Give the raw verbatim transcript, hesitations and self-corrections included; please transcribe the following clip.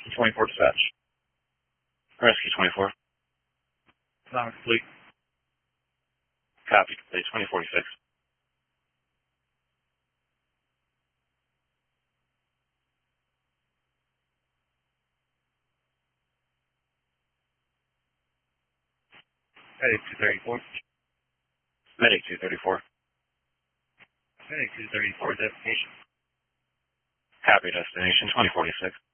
twenty-four dispatch. Rescue twenty-four. Not complete. Copy. Complete. twenty forty-six. Medic two thirty-four. Medic two thirty-four. Medic two thirty-four, destination. Copy. Destination twenty forty-six.